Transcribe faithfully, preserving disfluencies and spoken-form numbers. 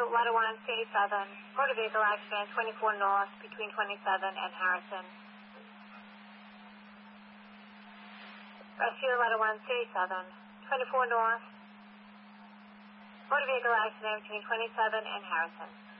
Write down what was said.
Letter one, City Southern. Motor vehicle accident, twenty-four North, between twenty-seven and Harrison. Rescue Letter one, City Southern. twenty-four North. Motor vehicle accident between twenty-seven and Harrison.